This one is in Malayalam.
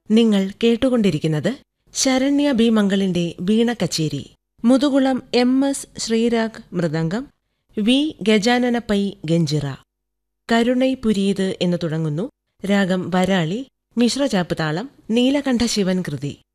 നിങ്ങൾ കേട്ടുകൊണ്ടിരിക്കുന്നത് ശരണ്യ ബി മംഗളിന്റെ വീണ കച്ചേരി. Muthukulam MS Sreerag mridangam, V Gajanana pi ganjira. കരുണൈ പുരീത് എന്നു തുടങ്ങുന്നു. രാഗം വരാളി, മിശ്രചാപ്പ് താളം, നീലകണ്ഠ ശിവൻ കൃതി.